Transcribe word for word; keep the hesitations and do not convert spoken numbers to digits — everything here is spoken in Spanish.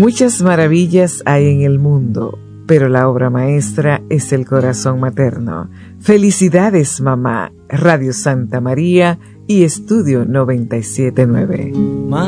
Muchas maravillas hay en el mundo, pero la obra maestra es el corazón materno. Felicidades, mamá. Radio Santa María y Estudio noventa y siete nueve.